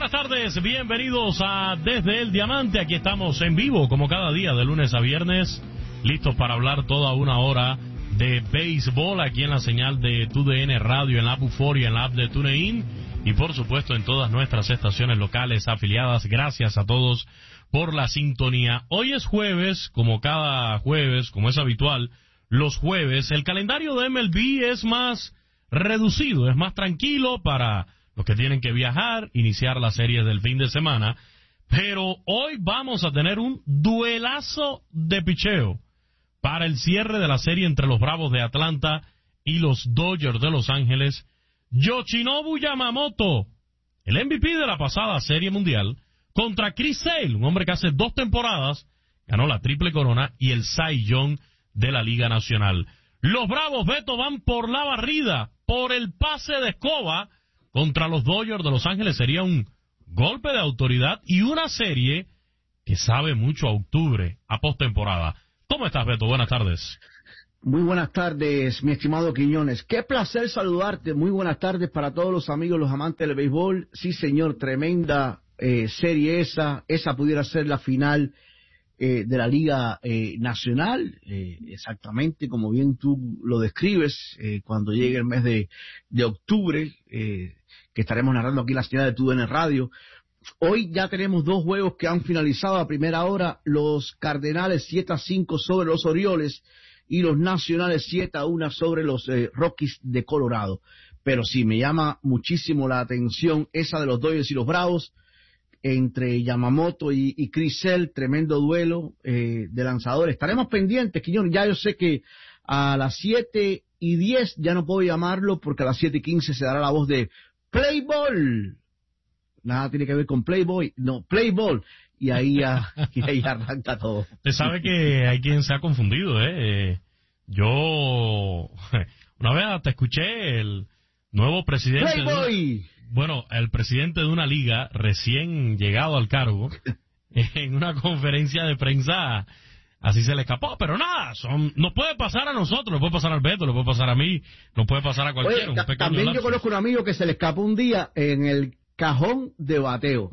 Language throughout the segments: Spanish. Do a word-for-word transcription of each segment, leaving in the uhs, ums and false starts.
buenas tardes, bienvenidos a Desde el Diamante. Aquí estamos en vivo, como cada día, de lunes a viernes, listos para hablar toda una hora de béisbol aquí en la señal de T D N Radio, en la app Euforia, en la app de TuneIn y por supuesto en todas nuestras estaciones locales afiliadas. Gracias a todos por la sintonía. Hoy es jueves, como cada jueves, como es habitual, los jueves. El calendario de M L B es más reducido, es más tranquilo para los que tienen que viajar, iniciar la serie del fin de semana, pero hoy vamos a tener un duelazo de picheo para el cierre de la serie entre los Bravos de Atlanta y los Dodgers de Los Ángeles. Yoshinobu Yamamoto, el M V P de la pasada Serie Mundial, contra Chris Sale, un hombre que hace dos temporadas ganó la triple corona y el Cy Young de la Liga Nacional. Los Bravos, Beto, van por la barrida, por el pase de escoba contra los Dodgers de Los Ángeles. Sería un golpe de autoridad y una serie que sabe mucho a octubre, a postemporada. ¿Cómo estás, Beto? Buenas tardes. Muy buenas tardes, mi estimado Quiñones. Qué placer saludarte. Muy buenas tardes para todos los amigos, los amantes del béisbol. Sí, señor, tremenda eh, serie esa. Esa pudiera ser la final eh, de la Liga eh, Nacional. Eh, exactamente como bien tú lo describes, eh, cuando llegue el mes de, de octubre, eh, que estaremos narrando aquí en la señal de T D N Radio. Hoy ya tenemos dos juegos que han finalizado a primera hora. Los Cardenales siete a cinco sobre los Orioles y los Nacionales siete a uno sobre los eh, Rockies de Colorado. Pero sí, me llama muchísimo la atención esa de los Dodgers y los Bravos, entre Yamamoto y, y Chris Sale, tremendo duelo eh, de lanzadores. Estaremos pendientes, Quiñón. Ya yo sé que a las siete y diez ya no puedo llamarlo, porque a las siete y quince se dará la voz de Play Ball. Nada tiene que ver con Playboy, no, Play Ball. Y ahí, ya, y ahí arranca todo. Usted sabe que hay quien se ha confundido, ¿eh? eh yo, una vez hasta escuché el nuevo presidente. Playboy. De una, bueno, el presidente de una liga recién llegado al cargo, en una conferencia de prensa, así se le escapó. Pero nada, son, nos puede pasar a nosotros, nos puede pasar al Beto, nos puede pasar a mí, nos puede pasar a cualquiera. Oye, un también lapso. Yo conozco un amigo que se le escapó un día en el cajón de bateo.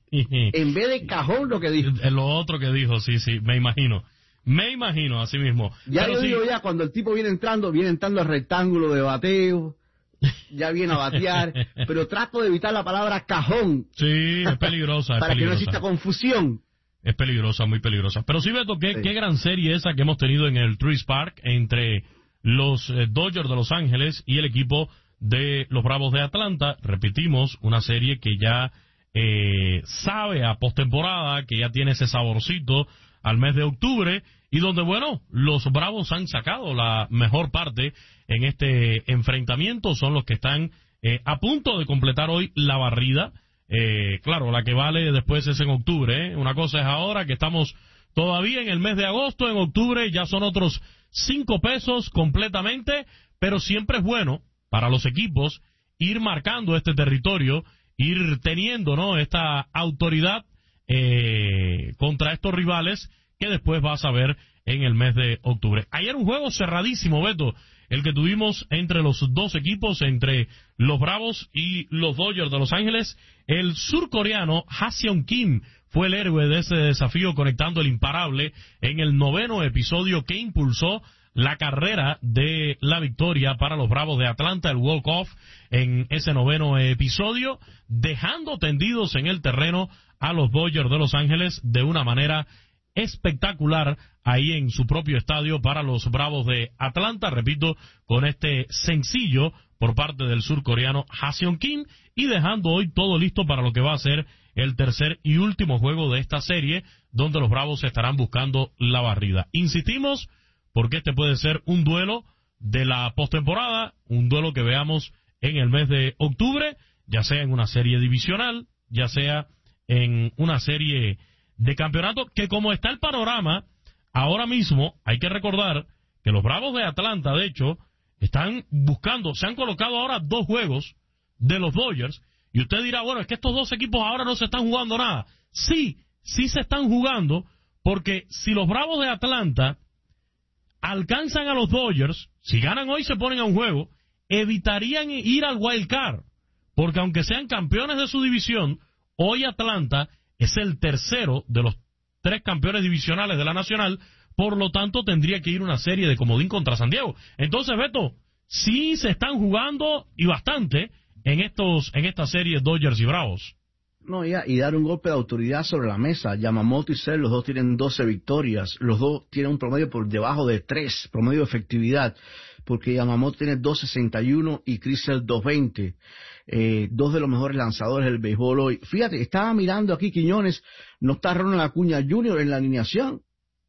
En vez de cajón, lo que dijo. Lo otro que dijo, sí, sí, me imagino. Me imagino, así mismo. Ya Pero yo sí, digo ya, cuando el tipo viene entrando, viene entrando al rectángulo de bateo, ya viene a batear, pero trato de evitar la palabra cajón. Sí, es peligrosa. Es para peligrosa. que no exista confusión. Es peligrosa, muy peligrosa. Pero sí, Beto, qué, sí. qué gran serie esa que hemos tenido en el Truist Park entre los eh, Dodgers de Los Ángeles y el equipo de los Bravos de Atlanta. Repetimos, una serie que ya eh, sabe a postemporada, que ya tiene ese saborcito al mes de octubre, y donde, bueno, los Bravos han sacado la mejor parte en este enfrentamiento. Son los que están eh, a punto de completar hoy la barrida. Eh, claro, la que vale después es en octubre, ¿eh? Una cosa es ahora que estamos todavía en el mes de agosto. En octubre ya son otros cinco pesos completamente, pero siempre es bueno para los equipos ir marcando este territorio, ir teniendo, ¿no?, esta autoridad eh, contra estos rivales que después vas a ver en el mes de octubre. Ayer un juego cerradísimo, Beto, el que tuvimos entre los dos equipos, entre los Bravos y los Dodgers de Los Ángeles. El surcoreano Ha-Seong Kim fue el héroe de ese desafío, conectando el imparable en el noveno episodio que impulsó la carrera de la victoria para los Bravos de Atlanta, el walk-off en ese noveno episodio, dejando tendidos en el terreno a los Dodgers de Los Ángeles de una manera espectacular ahí en su propio estadio para los Bravos de Atlanta, repito, con este sencillo por parte del surcoreano Ha-Seong Kim, y dejando hoy todo listo para lo que va a ser el tercer y último juego de esta serie, donde los Bravos estarán buscando la barrida. Insistimos, porque este puede ser un duelo de la postemporada, un duelo que veamos en el mes de octubre, ya sea en una serie divisional, ya sea en una serie de campeonato, que como está el panorama ahora mismo, hay que recordar que los Bravos de Atlanta, de hecho, están buscando, se han colocado ahora dos juegos de los Dodgers, y usted dirá, bueno, es que estos dos equipos ahora no se están jugando nada. Sí, sí se están jugando, porque si los Bravos de Atlanta alcanzan a los Dodgers, si ganan hoy se ponen a un juego, evitarían ir al wild card, porque aunque sean campeones de su división, Hoy Atlanta es el tercero de los tres campeones divisionales de la Nacional, por lo tanto tendría que ir una serie de comodín contra San Diego. Entonces, Beto, sí se están jugando y bastante en estos en esta serie Dodgers y Bravos. No, ya, y dar un golpe de autoridad sobre la mesa. Yamamoto y Sale, los dos tienen doce victorias. Los dos tienen un promedio por debajo de tres, promedio de efectividad, porque Yamamoto tiene dos sesenta y uno y Chris Sale dos veinte. Eh, dos de los mejores lanzadores del béisbol hoy. Fíjate, estaba mirando aquí, Quiñones, no está Ronald Acuña junior en la alineación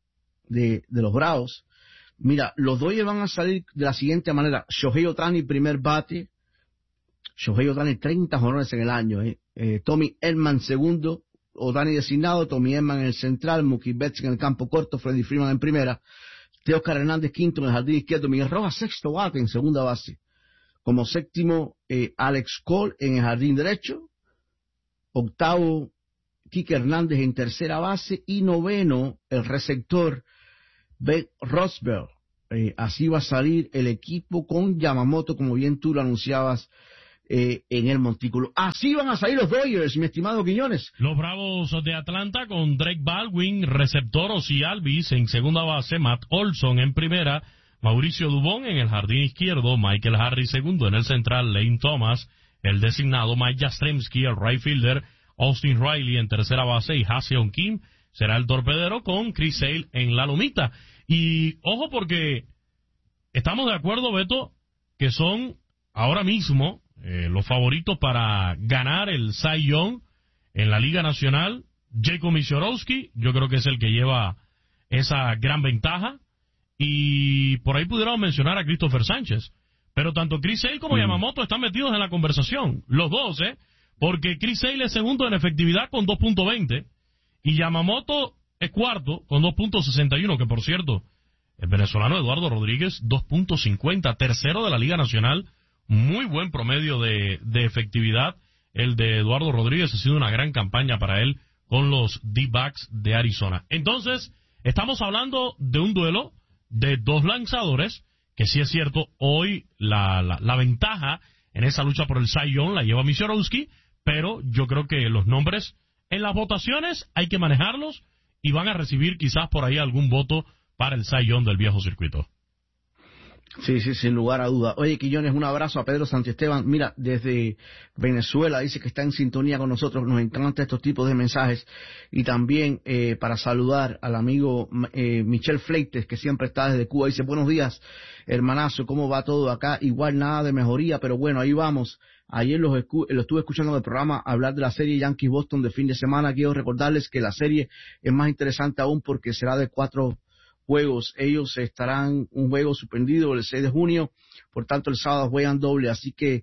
de, de los Bravos. Mira, los Dodgers van a salir de la siguiente manera. Shohei Ohtani, primer bate. Shohei Ohtani, treinta jonrones en el año. Eh. Eh, Tommy Edman, segundo. Ohtani designado. Tommy Edman en el central. Mookie Betts en el campo corto. Freddie Freeman en primera. Teoscar Hernández, quinto en el jardín izquierdo. Miguel Rojas, sexto bate en segunda base. Como séptimo, eh, Alex Cole en el jardín derecho. Octavo, Kike Hernández en tercera base. Y noveno, el receptor Ben Rosberg. Eh, así va a salir el equipo con Yamamoto, como bien tú lo anunciabas eh, en el montículo. Así van a salir los Dodgers, mi estimado Quiñones. Los Bravos de Atlanta con Drake Baldwin, receptor Ozzie Albies en segunda base, Matt Olson en primera, Mauricio Dubón en el jardín izquierdo, Michael Harris segundo en el central, Lane Thomas, el designado, Mike Yastrzemski, el right fielder, Austin Riley en tercera base y Ha-Seong Kim será el torpedero con Chris Sale en la lomita. Y ojo porque estamos de acuerdo, Beto, que son ahora mismo eh, los favoritos para ganar el Cy Young en la Liga Nacional. Jacob Misiorowski, yo creo que es el que lleva esa gran ventaja. Y por ahí pudiéramos mencionar a Christopher Sánchez. Pero tanto Chris Sale como mm. Yamamoto están metidos en la conversación. Los dos, ¿eh? Porque Chris Sale es segundo en efectividad con dos punto veinte. Y Yamamoto es cuarto con dos punto sesenta y uno. Que por cierto, el venezolano Eduardo Rodríguez, dos punto cincuenta. Tercero de la Liga Nacional. Muy buen promedio de, de efectividad. El de Eduardo Rodríguez ha sido una gran campaña para él con los D-backs de Arizona. Entonces, estamos hablando de un duelo de dos lanzadores, que sí es cierto, hoy la, la, la ventaja en esa lucha por el Cy Young la lleva Misiorowski, pero yo creo que los nombres en las votaciones hay que manejarlos y van a recibir quizás por ahí algún voto para el Cy Young del viejo circuito. Sí, sí, sin lugar a duda. Oye, Quillones, un abrazo a Pedro Santiesteban. Mira, desde Venezuela dice que está en sintonía con nosotros. Nos encantan estos tipos de mensajes. Y también eh, para saludar al amigo eh, Michel Fleites, que siempre está desde Cuba. Dice, buenos días, hermanazo, ¿cómo va todo acá? Igual nada de mejoría, pero bueno, ahí vamos. Ayer los escu lo estuve escuchando en el programa hablar de la serie Yankees-Boston de fin de semana. Quiero recordarles que la serie es más interesante aún porque será de cuatro juegos. Ellos estarán un juego suspendido el seis de junio, por tanto el sábado juegan doble, así que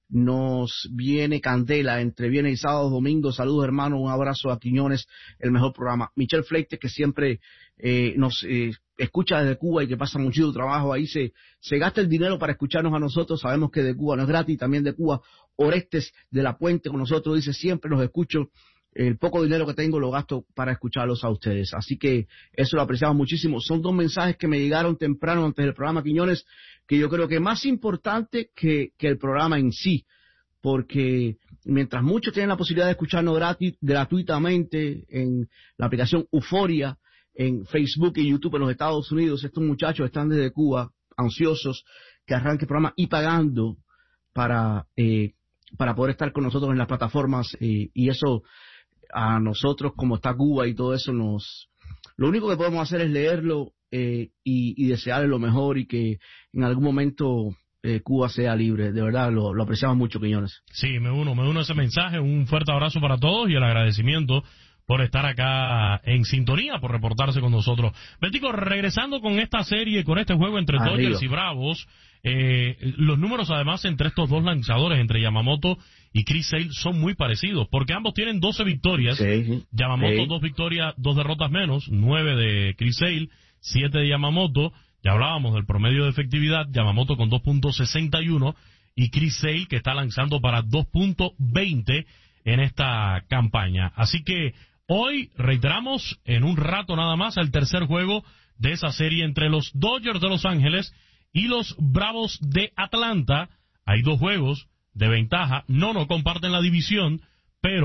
nos viene candela entre viernes y sábado, domingo. Saludos, hermano, un abrazo a Quiñones, el mejor programa. Michel Fleites, que siempre eh, nos eh, escucha desde Cuba y que pasa muchísimo trabajo ahí, se, se gasta el dinero para escucharnos a nosotros. Sabemos que de Cuba no es gratis, también de Cuba. Orestes de la Puente con nosotros dice, siempre los escucho. El poco dinero que tengo lo gasto para escucharlos a ustedes. Así que eso lo apreciamos muchísimo. Son dos mensajes que me llegaron temprano antes del programa, Quiñones, que yo creo que es más importante que, que el programa en sí. Porque mientras muchos tienen la posibilidad de escucharnos gratis, gratuitamente en la aplicación Euforia, en Facebook y YouTube en los Estados Unidos, estos muchachos están desde Cuba ansiosos que arranque el programa y pagando para, eh, para poder estar con nosotros en las plataformas eh, y eso a nosotros, como está Cuba y todo eso, nos lo único que podemos hacer es leerlo eh, y, y desearle lo mejor y que en algún momento eh, Cuba sea libre. De verdad, lo, lo apreciamos mucho, Quiñones. Sí, me uno, me uno a ese mensaje. Un fuerte abrazo para todos y el agradecimiento por estar acá en sintonía, por reportarse con nosotros. Betico, regresando con esta serie, con este juego entre Arriba. Dodgers y Bravos, eh, los números además entre estos dos lanzadores, entre Yamamoto y Chris Sale, son muy parecidos, porque ambos tienen doce victorias. Sí, Yamamoto sí. dos victorias, dos derrotas menos, nueve de Chris Sale, siete de Yamamoto. Ya hablábamos del promedio de efectividad, Yamamoto con dos punto sesenta y uno y Chris Sale que está lanzando para dos punto veinte en esta campaña. Así que hoy reiteramos en un rato nada más el tercer juego de esa serie entre los Dodgers de Los Ángeles y los Bravos de Atlanta. Hay dos juegos de ventaja, no no comparten la división, pero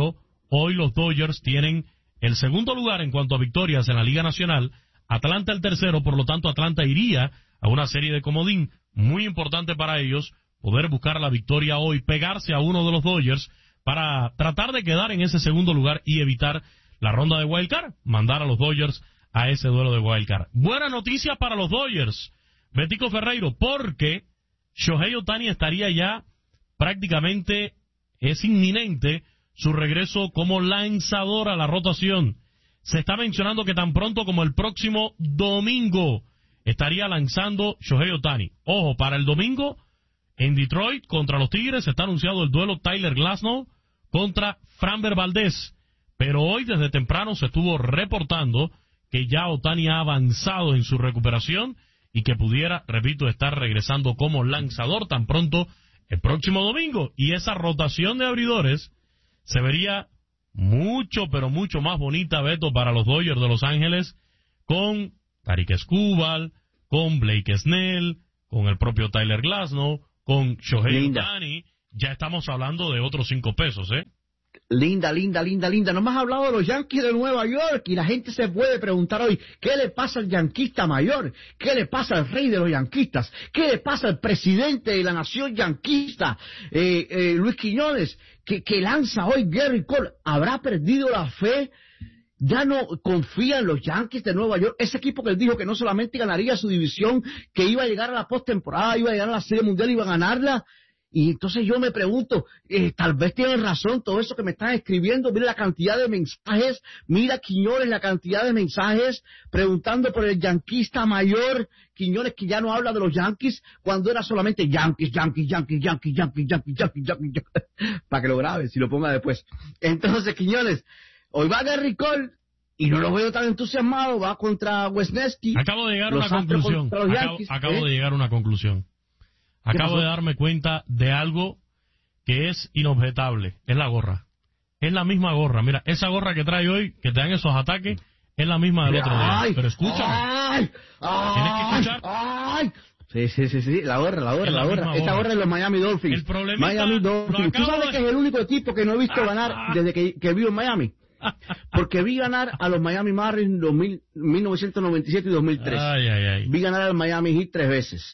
hoy los Dodgers tienen el segundo lugar en cuanto a victorias en la Liga Nacional, Atlanta el tercero, por lo tanto Atlanta iría a una serie de comodín muy importante para ellos, poder buscar la victoria hoy, pegarse a uno de los Dodgers para tratar de quedar en ese segundo lugar y evitar la ronda de Wild Card, mandar a los Dodgers a ese duelo de Wild Card. Buena noticia para los Dodgers, Betico Ferreiro, porque Shohei Ohtani estaría ya prácticamente, es inminente su regreso como lanzador a la rotación. Se está mencionando que tan pronto como el próximo domingo estaría lanzando Shohei Ohtani. Ojo, para el domingo en Detroit contra los Tigres está anunciado el duelo Tyler Glasnow contra Framber Valdez. Pero hoy desde temprano se estuvo reportando que ya Ohtani ha avanzado en su recuperación y que pudiera, repito, estar regresando como lanzador tan pronto el próximo domingo. Y esa rotación de abridores se vería mucho, pero mucho más bonita, Beto, para los Dodgers de Los Ángeles, con Tarik Skubal, con Blake Snell, con el propio Tyler Glasnow, con Shohei Ohtani. Ya estamos hablando de otros cinco pesos, ¿eh? Linda, linda, linda, linda. No me has hablado de los Yankees de Nueva York y la gente se puede preguntar hoy, ¿qué le pasa al yanquista mayor? ¿Qué le pasa al rey de los yanquistas? ¿Qué le pasa al presidente de la nación yanquista, eh, eh, Luis Quiñones, que, que lanza hoy Gary Cole? ¿Habrá perdido la fe? Ya no confía en los Yankees de Nueva York, ese equipo que él dijo que no solamente ganaría su división, que iba a llegar a la postemporada, iba a llegar a la Serie Mundial, iba a ganarla. Y entonces yo me pregunto, eh, tal vez tienen razón todo eso que me están escribiendo. Mira la cantidad de mensajes, mira Quiñones la cantidad de mensajes preguntando por el yanquista mayor, Quiñones, que ya no habla de los Yankees cuando era solamente Yankees, Yankees, Yankees, Yankees, Yankees, Yankees, Yankees, Yankees, Yankees. Para que lo grabe, si lo ponga después. Entonces, Quiñones, hoy va Gary Cole y no lo veo tan entusiasmado, va contra Wesneski. Acabo de llegar a una conclusión. Acabo, Yankees, acabo ¿eh? de llegar a una conclusión. Acabo de darme cuenta de algo que es inobjetable. Es la gorra. Es la misma gorra. Mira, esa gorra que trae hoy, que te dan esos ataques, es la misma del otro día. Ay, Pero escúchame. Ay, Tienes que escuchar. Ay, sí, sí, sí, sí, la gorra, la gorra, Es la la gorra. misma Esta gorra. gorra es los Miami Dolphins. El problemita, Miami lo Dolphins. ¿Tú acabo sabes de- que es el único equipo que no he visto ganar desde que, que vivo en Miami? Porque vi ganar a los Miami Marlins en dos mil, mil novecientos noventa y siete y dos mil tres. Ay, ay, ay. Vi ganar al Miami Heat tres veces.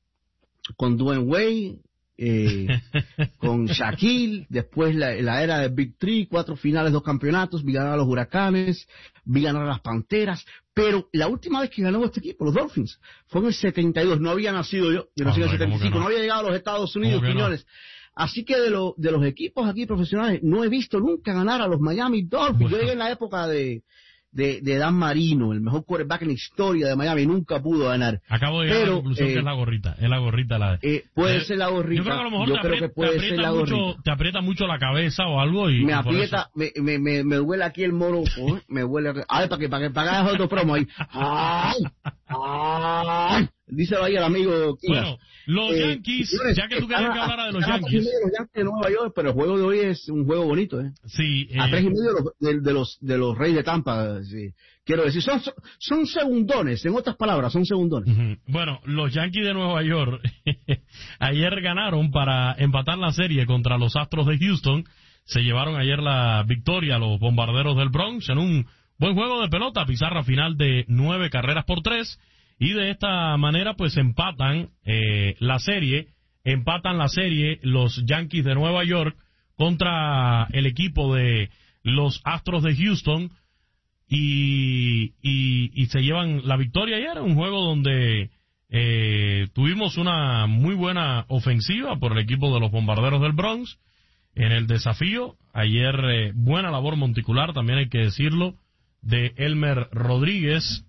Con Dwayne Wade, eh, con Shaquille, después la, la era de Big Three, cuatro finales, dos campeonatos, vi ganar a los Huracanes, vi ganar a las Panteras, pero la última vez que ganó este equipo, los Dolphins, fue en el setenta y dos, no había nacido yo, yo nací en el Hombre, ¿cómo setenta y cinco, que no? no? había llegado a los Estados Unidos, ¿Cómo que no? Quiñones. Así que de, lo, de los equipos aquí profesionales, no he visto nunca ganar a los Miami Dolphins. Bueno. Yo llegué en la época de, de, de Dan Marino, el mejor quarterback en la historia de Miami, nunca pudo ganar. Acabo de llegar a Pero, la conclusión eh, que es la gorrita. Es la gorrita la de... Eh, puede Eh, ser la gorrita. Yo creo que a lo mejor Yo te, creo aprieta, que puede te, ser aprieta la mucho, gorrita. te aprieta mucho la cabeza o algo y... Me y por aprieta, me, me, me, me huele aquí el mono, uy, me huele, ay, para que, para que, para que hagas otro promo ahí. Ay, ay, díselo ahí al amigo Quiñas. Bueno, los Eh, Yankees, señores, ya que tú querías que hablara de los están a tres y Yankees. medio los Yankees de Nueva York, pero el juego de hoy es un juego bonito, ¿eh? Sí, A eh, tres y medio de los, de, de los, de los Reyes de Tampa, sí. Quiero decir, son, son, son segundones, en otras palabras, son segundones. ujú. Bueno, los Yankees de Nueva York ayer ganaron para empatar la serie contra los Astros de Houston. Se llevaron ayer la victoria a los Bombarderos del Bronx en un buen juego de pelota, pizarra final de nueve carreras por tres. Y de esta manera pues empatan eh, la serie, empatan la serie los Yankees de Nueva York contra el equipo de los Astros de Houston y, y, y se llevan la victoria ayer, un juego donde eh, tuvimos una muy buena ofensiva por el equipo de los Bombarderos del Bronx en el desafío. Ayer eh, buena labor monticular, también hay que decirlo, de Elmer Rodríguez.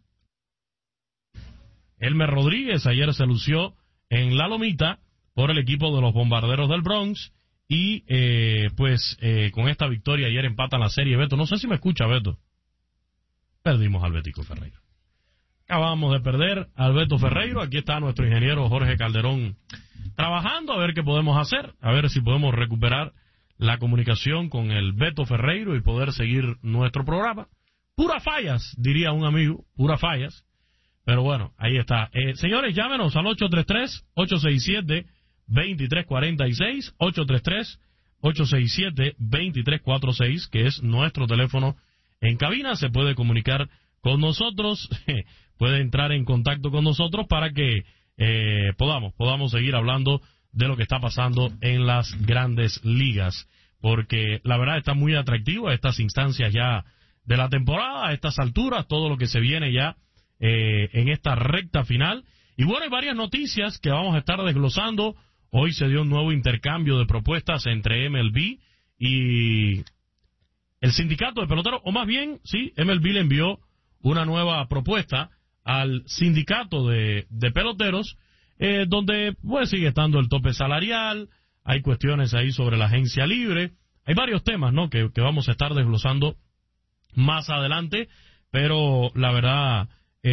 Elmer Rodríguez ayer se lució en la lomita por el equipo de los Bombarderos del Bronx y eh, pues eh, con esta victoria ayer empatan la serie. Beto, no sé si me escucha, Beto. Perdimos al Betico Ferreiro. Acabamos de perder al Beto Ferreiro. Aquí está nuestro ingeniero Jorge Calderón trabajando a ver qué podemos hacer, a ver si podemos recuperar la comunicación con el Beto Ferreiro y poder seguir nuestro programa. Puras fallas, diría un amigo, puras fallas. Pero bueno, ahí está. Eh, señores, llámenos al ocho tres tres, ocho seis siete, dos tres cuatro seis, ocho tres tres, ocho seis siete, dos tres cuatro seis, que es nuestro teléfono en cabina. Se puede comunicar con nosotros, puede entrar en contacto con nosotros para que eh, podamos, podamos seguir hablando de lo que está pasando en las grandes ligas, porque la verdad está muy atractivo a estas instancias ya de la temporada, a estas alturas, todo lo que se viene ya eh, en esta recta final. Y bueno, hay varias noticias que vamos a estar desglosando. Hoy se dio un nuevo intercambio de propuestas entre M L B y el sindicato de peloteros, o más bien, sí, M L B le envió una nueva propuesta al sindicato de, de peloteros, eh, donde pues sigue estando el tope salarial, hay cuestiones ahí sobre la agencia libre, hay varios temas, ¿no?, que, que vamos a estar desglosando más adelante, pero la verdad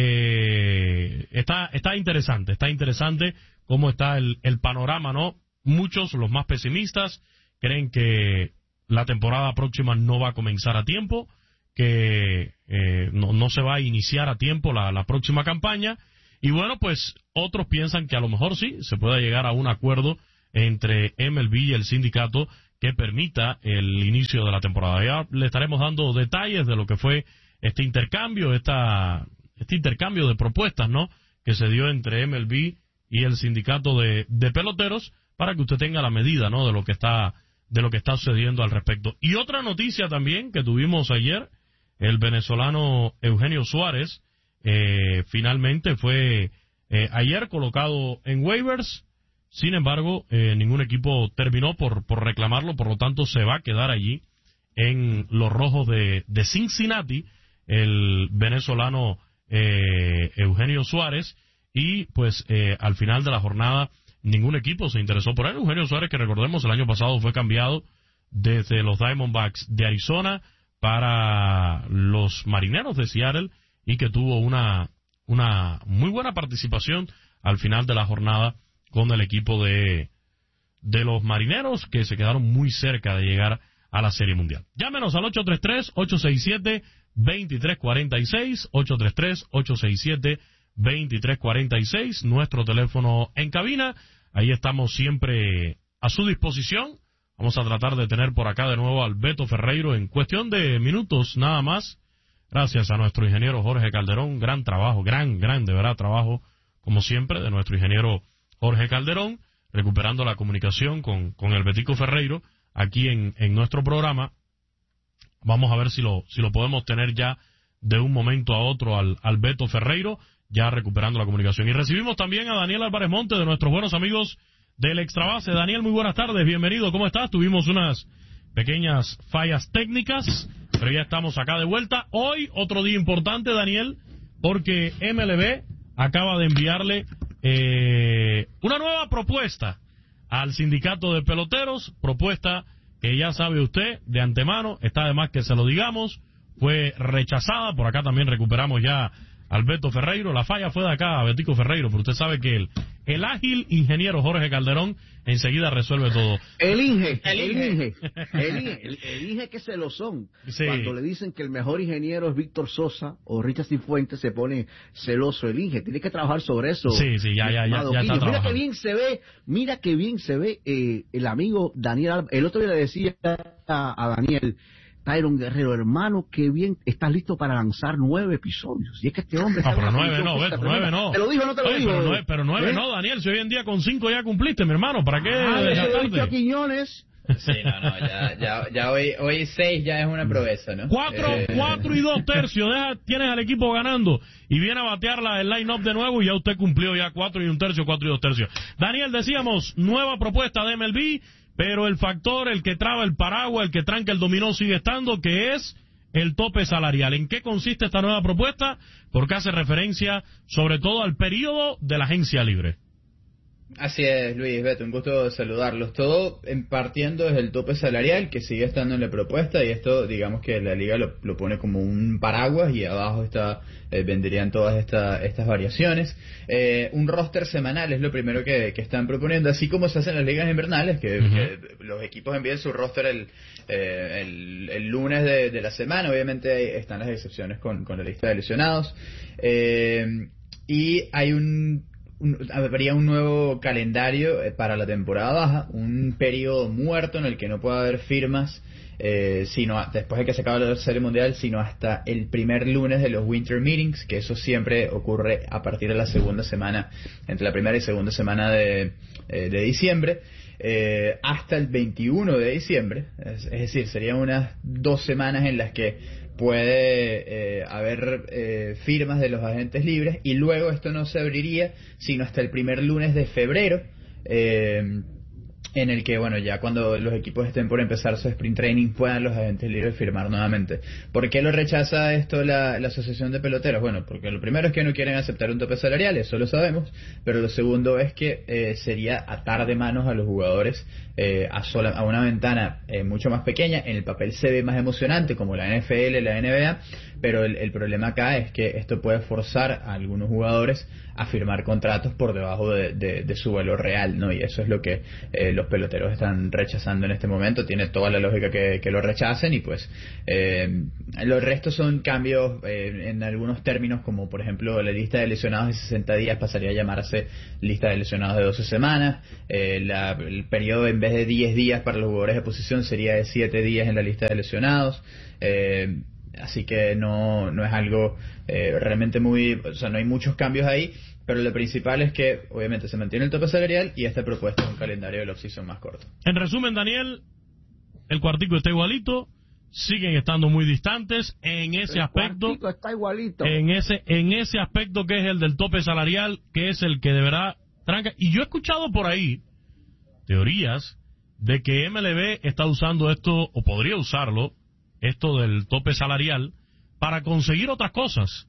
eh, está está interesante, está interesante cómo está el, el panorama, ¿no? Muchos, los más pesimistas, creen que la temporada próxima no va a comenzar a tiempo, que eh, no, no se va a iniciar a tiempo la, la próxima campaña, y bueno, pues otros piensan que a lo mejor sí, se pueda llegar a un acuerdo entre M L B y el sindicato que permita el inicio de la temporada. Ya le estaremos dando detalles de lo que fue este intercambio, esta, este intercambio de propuestas, ¿no?, que se dio entre M L B y el sindicato de, de peloteros, para que usted tenga la medida, ¿no?, de lo que está de lo que está sucediendo al respecto. Y otra noticia también que tuvimos ayer, el venezolano Eugenio Suárez eh, finalmente fue eh, ayer colocado en waivers. Sin embargo, eh, ningún equipo terminó por, por reclamarlo, por lo tanto se va a quedar allí en los rojos de, de Cincinnati, el venezolano eh, Eugenio Suárez, y pues eh, al final de la jornada ningún equipo se interesó por él. Eugenio Suárez, que recordemos el año pasado fue cambiado desde los Diamondbacks de Arizona para los Marineros de Seattle, y que tuvo una, una muy buena participación al final de la jornada con el equipo de, de los Marineros, que se quedaron muy cerca de llegar a la Serie Mundial. Llámenos al ocho tres tres, ocho seis siete, dos tres cuatro seis, ocho tres tres, ocho seis siete, dos tres cuatro seis, nuestro teléfono en cabina. Ahí estamos siempre a su disposición. Vamos a tratar de tener por acá de nuevo al Beto Ferreiro en cuestión de minutos nada más. Gracias a nuestro ingeniero Jorge Calderón. Gran trabajo, gran, gran, de verdad, trabajo, como siempre, de nuestro ingeniero Jorge Calderón, recuperando la comunicación con, con el Betico Ferreiro aquí en, en nuestro programa. Vamos a ver si lo, si lo podemos tener ya de un momento a otro al, al Beto Ferreiro, ya recuperando la comunicación. Y recibimos también a Daniel Álvarez Monte, de nuestros buenos amigos del Extrabase. Daniel, muy buenas tardes, bienvenido, ¿cómo estás? Tuvimos unas pequeñas fallas técnicas, pero ya estamos acá de vuelta. Hoy, otro día importante, Daniel, porque M L B acaba de enviarle eh, una nueva propuesta al sindicato de peloteros, propuesta que ya sabe usted de antemano, está de más que se lo digamos, fue rechazada. Por acá también recuperamos ya al Beto Ferreiro. La falla fue de acá, a Betico Ferreiro, pero usted sabe que el, el ágil ingeniero Jorge Calderón enseguida resuelve todo. El Inge, el Inge, el Inge, el, el Inge que se lo son. Sí. Cuando le dicen que el mejor ingeniero es Víctor Sosa o Richard Cifuentes, se pone celoso el Inge. Tiene que trabajar sobre eso. Sí, sí, ya, ya, ya, ya está Mira trabajando. que bien se ve, mira que bien se ve eh, el amigo Daniel Alba. El otro día le decía a, a Daniel, Tyron Guerrero, hermano, qué bien, estás listo para lanzar nueve episodios. Y es que este hombre... Ah, pero nueve no, Beto, nueve no. ¿Te lo dijo o no te lo Oye, dijo? Pero nueve, pero nueve ¿Eh? no, Daniel, si hoy en día con cinco ya cumpliste, mi hermano, ¿para qué Ah, eso le desgastarte? dije a Quiñones. Sí, no, no, ya, ya, ya hoy, hoy seis ya es una proeza, ¿no? Cuatro, Eh, cuatro y dos tercios, deja, tienes al equipo ganando y viene a batear la, el line-up de nuevo y ya usted cumplió ya cuatro y un tercio, cuatro y dos tercios. Daniel, decíamos, nueva propuesta de M L B, pero el factor, el que traba el paraguas, el que tranca el dominó sigue estando, que es el tope salarial. ¿En qué consiste esta nueva propuesta? Porque hace referencia sobre todo al periodo de la agencia libre. Así es, Luis, Beto, un gusto saludarlos. Todo en partiendo desde el tope salarial, que sigue estando en la propuesta, y esto, digamos que la liga lo, lo pone como un paraguas, y abajo está eh, vendrían todas esta, estas variaciones. Eh, un roster semanal es lo primero que, que están proponiendo, así como se hace en las ligas invernales, que, uh-huh. que los equipos envían su roster el, eh, el, el lunes de, de la semana. Obviamente están las excepciones con, con la lista de lesionados. Eh, y hay un... un, habría un nuevo calendario para la temporada baja, un periodo muerto en el que no puede haber firmas eh, sino después de que se acabe la Serie Mundial, sino hasta el primer lunes de los Winter Meetings, que eso siempre ocurre a partir de la segunda semana, entre la primera y segunda semana de, eh, de diciembre, eh, hasta el veintiuno de diciembre, es, es decir, serían unas dos semanas en las que puede eh, haber eh, firmas de los agentes libres, y luego esto no se abriría sino hasta el primer lunes de febrero, eh, en el que, bueno, ya cuando los equipos estén por empezar su sprint training puedan los agentes libres firmar nuevamente. ¿Por qué lo rechaza esto la, la Asociación de Peloteros? Bueno, porque lo primero es que no quieren aceptar un tope salarial, eso lo sabemos, pero lo segundo es que eh, sería atar de manos a los jugadores eh, a, sola, a una ventana eh, mucho más pequeña. En el papel se ve más emocionante, como la N F L, la N B A, pero el, el problema acá es que esto puede forzar a algunos jugadores a firmar contratos por debajo de, de, de su valor real, ¿no? Y eso es lo que eh, los peloteros están rechazando en este momento. Tiene toda la lógica que, que lo rechacen, y pues eh, los restos son cambios eh, en algunos términos, como por ejemplo la lista de lesionados de sesenta días pasaría a llamarse lista de lesionados de doce semanas, eh, la, el periodo en vez de diez días para los jugadores de posición sería de siete días en la lista de lesionados, eh, así que no, no es algo eh, realmente muy, o sea, no hay muchos cambios ahí, pero lo principal es que obviamente se mantiene el tope salarial y esta propuesta es un calendario del off-season más corto. En resumen, Daniel, el cuartico está igualito, siguen estando muy distantes en ese el aspecto. cuartico está igualito. En ese, en ese aspecto que es el del tope salarial, que es el que deberá tranca. Y yo he escuchado por ahí teorías de que M L B está usando esto, o podría usarlo, esto del tope salarial, para conseguir otras cosas,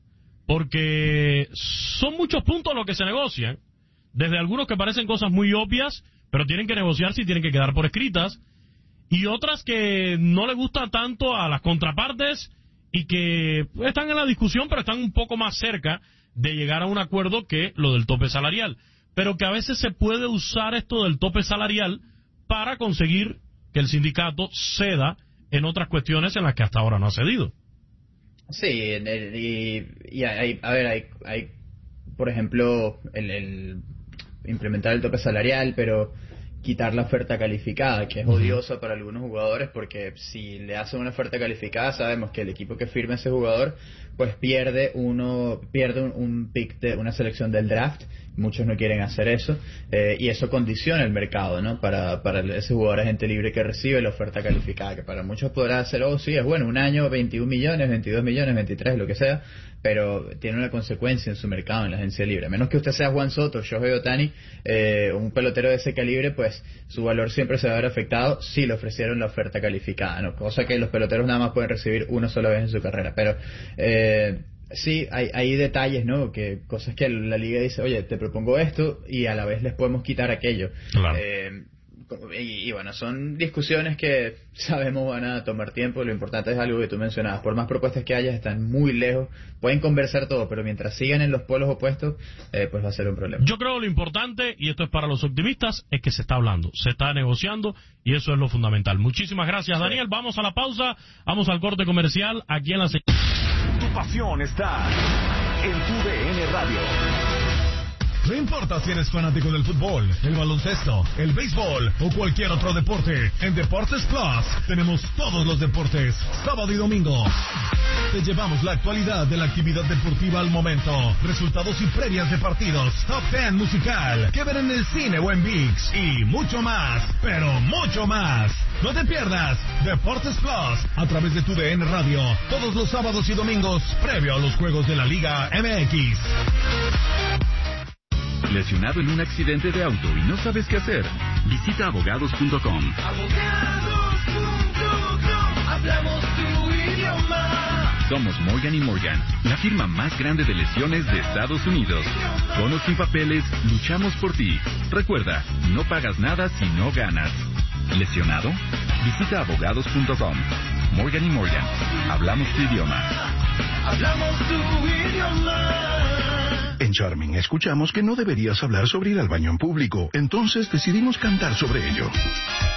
porque son muchos puntos los que se negocian, desde algunos que parecen cosas muy obvias, pero tienen que negociarse y tienen que quedar por escritas, y otras que no le gusta tanto a las contrapartes y que están en la discusión, pero están un poco más cerca de llegar a un acuerdo que lo del tope salarial, pero que a veces se puede usar esto del tope salarial para conseguir que el sindicato ceda en otras cuestiones en las que hasta ahora no ha cedido. Sí, y, y hay, a ver, hay, hay por ejemplo, el, el implementar el tope salarial, pero quitar la oferta calificada, que es odiosa para algunos jugadores, porque si le hacen una oferta calificada, sabemos que el equipo que firme ese jugador, pues pierde uno, pierde un, un pick de una selección del draft. Muchos no quieren hacer eso, eh, y eso condiciona el mercado, ¿no? Para, para ese jugador agente libre que recibe la oferta calificada, que para muchos podrá ser, oh sí, es bueno, un año, veintiún millones, veintidós millones, veintitrés, lo que sea, pero tiene una consecuencia en su mercado, en la agencia libre. A menos que usted sea Juan Soto, Shohei Ohtani, eh, un pelotero de ese calibre, pues su valor siempre se va a ver afectado si le ofrecieron la oferta calificada, ¿no? Cosa que los peloteros nada más pueden recibir una sola vez en su carrera, pero eh, sí, hay, hay detalles, ¿no? Que cosas que la liga dice, oye, te propongo esto y a la vez les podemos quitar aquello. Claro. Eh, y, y bueno, son discusiones que sabemos van a tomar tiempo. Lo importante es algo que tú mencionabas. Por más propuestas que haya, están muy lejos. Pueden conversar todo, pero mientras sigan en los polos opuestos, eh, pues va a ser un problema. Yo creo que lo importante, y esto es para los optimistas, es que se está hablando, se está negociando, y eso es lo fundamental. Muchísimas gracias, Daniel. Sí. Vamos a la pausa, vamos al corte comercial aquí en la... Tu pasión está en tu D N Radio. No importa si eres fanático del fútbol, el baloncesto, el béisbol o cualquier otro deporte, en Deportes Plus tenemos todos los deportes, sábado y domingo. Te llevamos la actualidad de la actividad deportiva al momento, resultados y previas de partidos, top diez musical, que ver en el cine o en ViX, y mucho más, pero mucho más. No te pierdas Deportes Plus a través de tu D N Radio, todos los sábados y domingos, previo a los juegos de la Liga M X. ¿Lesionado en un accidente de auto y no sabes qué hacer? Visita abogados punto com. abogados punto com, hablamos tu idioma. Somos Morgan y Morgan, la firma más grande de lesiones de Estados Unidos. Con o sin papeles, luchamos por ti. Recuerda, no pagas nada si no ganas. ¿Lesionado? Visita abogados punto com. Morgan y Morgan, hablamos tu idioma. Hablamos tu idioma. En Charming escuchamos que no deberías hablar sobre ir al baño en público, entonces decidimos cantar sobre ello.